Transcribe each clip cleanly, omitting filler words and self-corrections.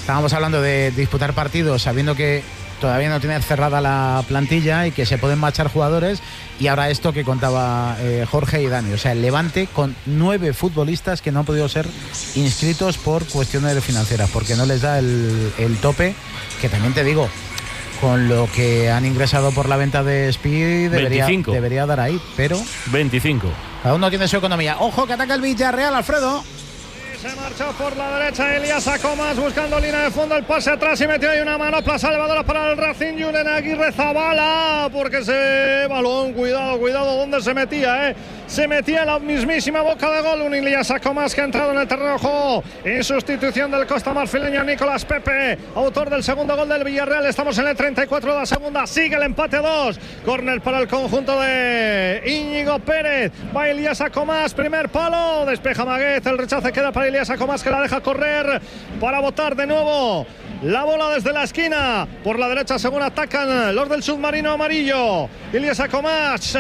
estábamos hablando de disputar partidos sabiendo que todavía no tiene cerrada la plantilla y que se pueden marchar jugadores, y ahora esto que contaba Jorge y Dani, o sea, el Levante con 9 futbolistas que no han podido ser inscritos por cuestiones financieras, porque no les da el tope, que también te digo, con lo que han ingresado por la venta de Speed debería dar ahí, pero 25. Cada uno tiene su economía. Ojo que ataca el Villarreal, Alfredo. Se marchó por la derecha Elías Acomas buscando línea de fondo, el pase atrás y metió ahí una manopla salvadora para el Racing. Julen Aguirre Zabala, porque ese balón, cuidado dónde se metía, se metía en la mismísima boca de gol. Un Elías Acomas que ha entrado en el terreno de juego en sustitución del costamarfileño Nicolás Pepe, autor del segundo gol del Villarreal. Estamos en el 34 de la segunda, sigue el empate a 2. Córner para el conjunto de Íñigo Pérez. Va Elías Acomas, primer palo, despeja Maguez, el rechace queda para Elías Acomas, que la deja correr para botar de nuevo la bola desde la esquina. Por la derecha según atacan los del submarino amarillo. Elías Acomas,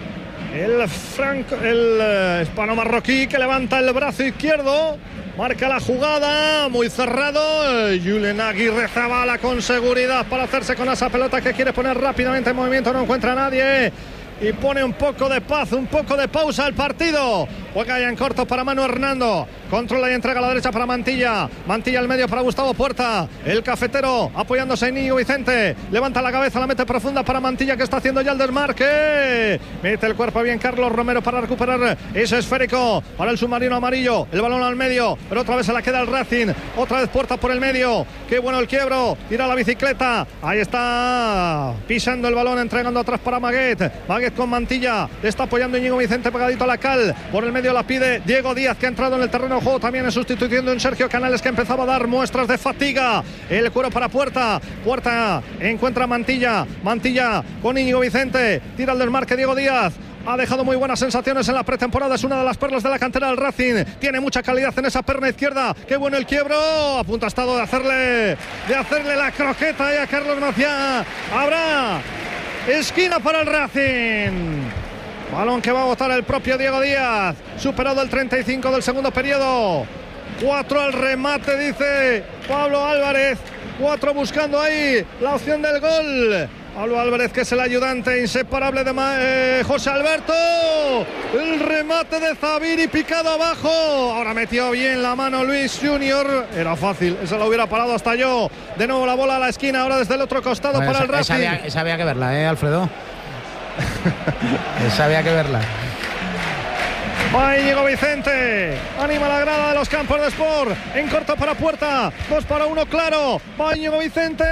el hispano marroquí, que levanta el brazo izquierdo, marca la jugada, muy cerrado. Julen Aguirre Zabala con seguridad para hacerse con esa pelota que quiere poner rápidamente en movimiento, no encuentra a nadie y pone un poco de paz, un poco de pausa al partido. Juega ya en corto para Manu Hernando, controla y entrega a la derecha para Mantilla al medio para Gustavo Puerta, el cafetero apoyándose en Íñigo Vicente, levanta la cabeza, la mete profunda para Mantilla, que está haciendo ya el desmarque, mete el cuerpo bien Carlos Romero para recuperar ese esférico para el submarino amarillo, el balón al medio, pero otra vez se la queda el Racing, otra vez Puerta por el medio, qué bueno el quiebro, tira la bicicleta, ahí está pisando el balón, entregando atrás para Maguet con Mantilla, le está apoyando Íñigo Vicente pegadito a la cal, por el medio la pide Diego Díaz, que ha entrado en el terreno de juego también en sustitución de un Sergio Canales que empezaba a dar muestras de fatiga. El cuero para Puerta encuentra a Mantilla con Íñigo Vicente, tira el desmarque Diego Díaz. Ha dejado muy buenas sensaciones en la pretemporada, es una de las perlas de la cantera del Racing, tiene mucha calidad en esa perna izquierda, qué bueno el quiebro, a punto ha estado de hacerle la croqueta a Carlos Maciá. Habrá esquina para el Racing, balón que va a botar el propio Diego Díaz, superado el 35 del segundo periodo, 4 al remate dice Pablo Álvarez, 4 buscando ahí la opción del gol. Pablo Álvarez, que es el ayudante inseparable de José Alberto, el remate de Zabiri picado abajo, ahora metió bien la mano Luis Junior, era fácil, eso lo hubiera parado hasta yo. De nuevo la bola a la esquina, ahora desde el otro costado para el Racing. Esa había que verla, Alfredo. Esa había que verla. Va Íñigo Vicente, anima la grada de los campos de Sport, en corto para Puerta, 2-1 claro, va Íñigo Vicente,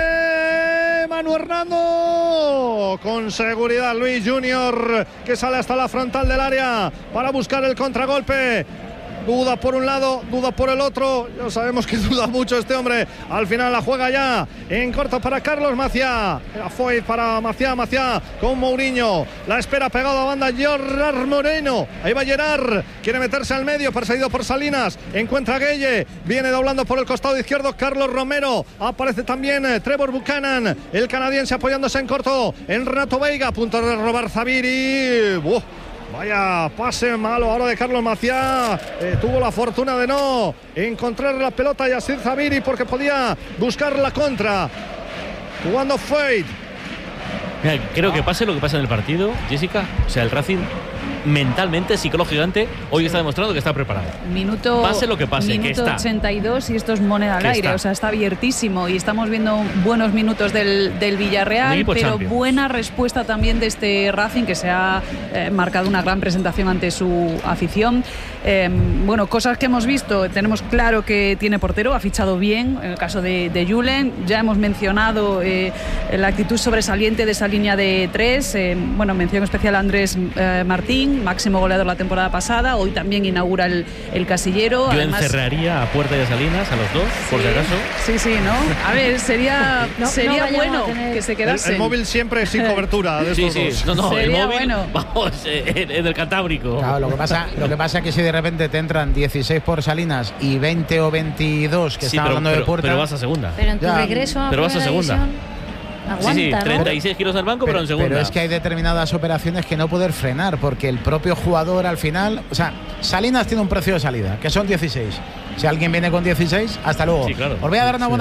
Manu Hernando, con seguridad Luis Junior, que sale hasta la frontal del área para buscar el contragolpe. Duda por un lado, duda por el otro. Ya sabemos que duda mucho este hombre. Al final la juega ya en corto para Carlos Maciá. Era Foyt para Maciá con Mourinho. La espera pegado a banda Gerard Moreno. Ahí va Gerard. Quiere meterse al medio, perseguido por Salinas. Encuentra a Gueye. Viene doblando por el costado izquierdo Carlos Romero. Aparece también Trevor Buchanan, el canadiense, apoyándose en corto en Renato Veiga. A punto de robar Zabiri. Vaya pase malo ahora de Carlos Maciá. Tuvo la fortuna de no encontrar la pelota Yassir Zabiri, porque podía buscar la contra. Jugando Foyt. Creo que pase lo que pasa en el partido, Jessica, o sea, el Racing mentalmente, psicológicamente, hoy está demostrando que está preparado. Pase lo que pase, minuto que está 82 y esto es moneda al aire, o sea, está abiertísimo y estamos viendo buenos minutos del Villarreal, pero Champions. Buena respuesta también de este Racing, que se ha marcado una gran presentación ante su afición. Bueno, cosas que hemos visto, tenemos claro que tiene portero, ha fichado bien, en el caso de Julen, ya hemos mencionado la actitud sobresaliente de esa línea de 3, bueno, mención especial a Andrés Martín, máximo goleador la temporada pasada, hoy también inaugura el casillero. Yo además encerraría a Puerta y a Salinas, a los dos, por si acaso. Sí, ¿no? A ver, sería bueno que se quedase. El móvil siempre sin cobertura de estos dos. No, sería el móvil, bueno. Vamos, en el Cantábrico. Claro, lo que pasa es que si de repente te entran 16 por Salinas y 20 o 22 que están hablando de Puerta. Pero vas a segunda. Pero en tu regreso a pero vas a segunda. Aguanta, 36 kilos al banco, pero en segunda. Pero es que hay determinadas operaciones que no poder frenar, porque el propio jugador al final, o sea, Salinas tiene un precio de salida, que son 16. Si alguien viene con 16, hasta luego. Sí, claro. Os voy a dar una buena